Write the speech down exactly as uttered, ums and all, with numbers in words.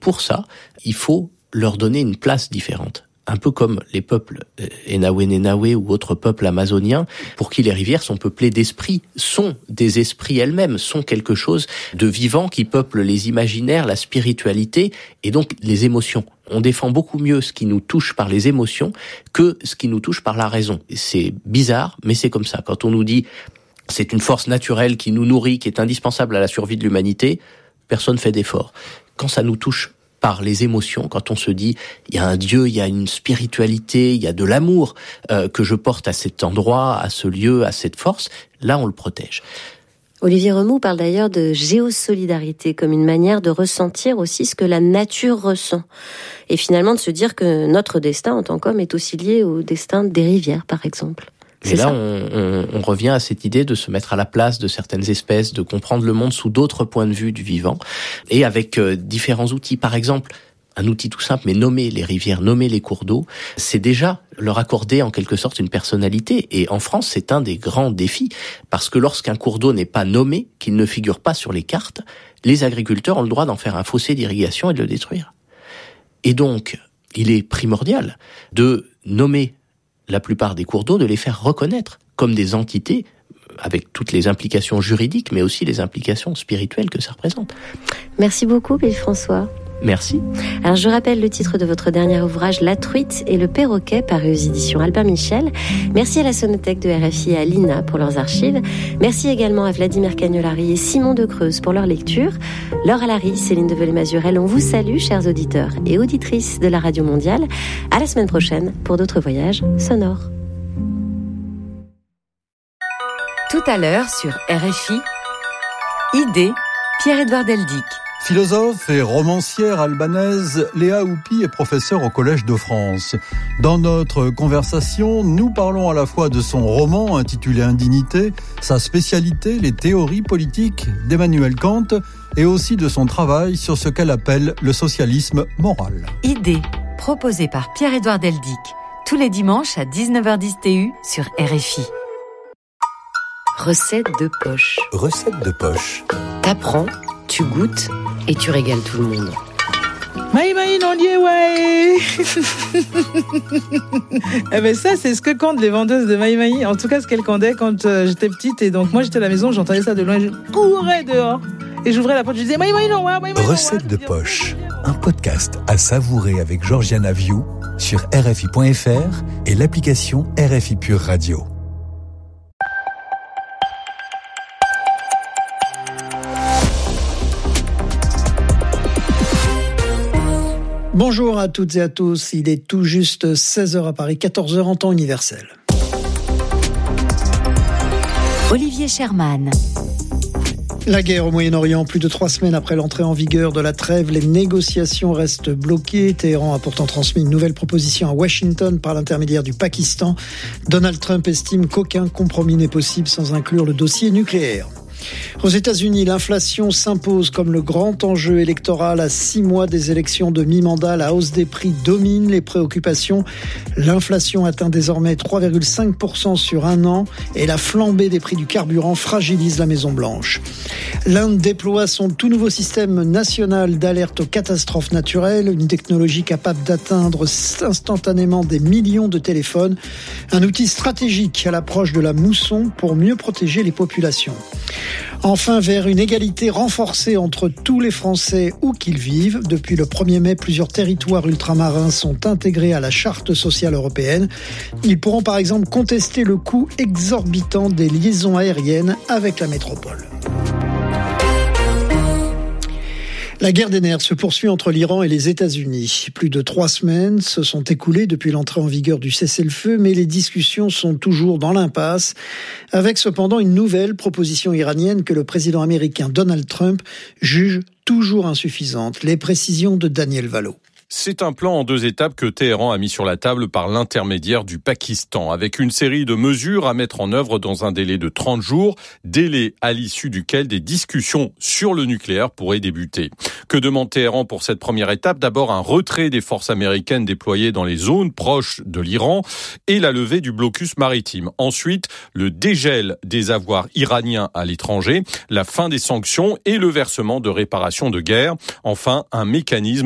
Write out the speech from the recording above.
pour ça, il faut leur donner une place différente. Un peu comme les peuples Enawe-Nenawe ou autres peuples amazoniens, pour qui les rivières sont peuplées d'esprits, sont des esprits elles-mêmes, sont quelque chose de vivant qui peuple les imaginaires, la spiritualité et donc les émotions. On défend beaucoup mieux ce qui nous touche par les émotions que ce qui nous touche par la raison. C'est bizarre, mais c'est comme ça. Quand on nous dit c'est une force naturelle qui nous nourrit, qui est indispensable à la survie de l'humanité, personne fait d'effort. Quand ça nous touche par les émotions, quand on se dit il y a un Dieu, il y a une spiritualité, il y a de l'amour euh, que je porte à cet endroit, à ce lieu, à cette force, là on le protège. Olivier Remoux parle d'ailleurs de géosolidarité comme une manière de ressentir aussi ce que la nature ressent. Et finalement de se dire que notre destin en tant qu'homme est aussi lié au destin des rivières, par exemple. Et là, on, on, on revient à cette idée de se mettre à la place de certaines espèces, de comprendre le monde sous d'autres points de vue du vivant, et avec euh, différents outils. Par exemple, un outil tout simple, mais nommer les rivières, nommer les cours d'eau, c'est déjà leur accorder en quelque sorte une personnalité. Et en France, c'est un des grands défis, parce que lorsqu'un cours d'eau n'est pas nommé, qu'il ne figure pas sur les cartes, les agriculteurs ont le droit d'en faire un fossé d'irrigation et de le détruire. Et donc, il est primordial de nommer la plupart des cours d'eau, de les faire reconnaître comme des entités, avec toutes les implications juridiques, mais aussi les implications spirituelles que ça représente. Merci beaucoup, Bill François. Merci. Alors je rappelle le titre de votre dernier ouvrage, La truite et le perroquet, paru aux éditions Albin Michel. Merci à la Sonothèque de R F I et à l'I N A pour leurs archives. Merci également à Vladimir Cagnolari et Simon de Creuse pour leur lecture. Laure Alary, Céline Develay-Mazurel, on vous salue, chers auditeurs et auditrices de la Radio Mondiale. À la semaine prochaine pour d'autres voyages sonores. Tout à l'heure sur R F I, Idée, Pierre-Édouard Deldic. Philosophe et romancière albanaise, Léa Houpi est professeure au Collège de France. Dans notre conversation, nous parlons à la fois de son roman intitulé Indignité, sa spécialité, les théories politiques d'Emmanuel Kant, et aussi de son travail sur ce qu'elle appelle le socialisme moral. Idée, proposée par Pierre-Édouard Deldic, tous les dimanches à dix-neuf heures dix T U sur R F I. Recette de poche. Recette de poche. T'apprends, tu goûtes et tu régales tout le monde. Maï maï non lié ouais. Eh ben ça c'est ce que comptent les vendeuses de maï maï. En tout cas ce qu'elles candaient quand euh, j'étais petite et donc moi j'étais à la maison, j'entendais ça de loin, je courais dehors et j'ouvrais la porte, je disais maï maï non ouais, maï maï. Recette de poche, un podcast à savourer avec Georgiana Viou sur R F I point F R et l'application R F I Pure Radio. Bonjour à toutes et à tous, il est tout juste seize heures à Paris, quatorze heures en temps universel. Olivier Sherman. La guerre au Moyen-Orient, plus de trois semaines après l'entrée en vigueur de la trêve, les négociations restent bloquées. Téhéran a pourtant transmis une nouvelle proposition à Washington par l'intermédiaire du Pakistan. Donald Trump estime qu'aucun compromis n'est possible sans inclure le dossier nucléaire. Aux États-Unis, l'inflation s'impose comme le grand enjeu électoral. À six mois des élections de mi-mandat, la hausse des prix domine les préoccupations. L'inflation atteint désormais trois virgule cinq pour cent sur un an et la flambée des prix du carburant fragilise la Maison-Blanche. L'Inde déploie son tout nouveau système national d'alerte aux catastrophes naturelles, une technologie capable d'atteindre instantanément des millions de téléphones, un outil stratégique à l'approche de la mousson pour mieux protéger les populations. Enfin, vers une égalité renforcée entre tous les Français où qu'ils vivent. Depuis le premier mai, plusieurs territoires ultramarins sont intégrés à la Charte sociale européenne. Ils pourront par exemple contester le coût exorbitant des liaisons aériennes avec la métropole. La guerre des nerfs se poursuit entre l'Iran et les États-Unis. Plus de trois semaines se sont écoulées depuis l'entrée en vigueur du cessez-le-feu, mais les discussions sont toujours dans l'impasse, avec cependant une nouvelle proposition iranienne que le président américain Donald Trump juge toujours insuffisante. Les précisions de Daniel Valo. C'est un plan en deux étapes que Téhéran a mis sur la table par l'intermédiaire du Pakistan, avec une série de mesures à mettre en œuvre dans un délai de trente jours, délai à l'issue duquel des discussions sur le nucléaire pourraient débuter. Que demande Téhéran pour cette première étape ? D'abord un retrait des forces américaines déployées dans les zones proches de l'Iran et la levée du blocus maritime. Ensuite, le dégel des avoirs iraniens à l'étranger, la fin des sanctions et le versement de réparations de guerre. Enfin, un mécanisme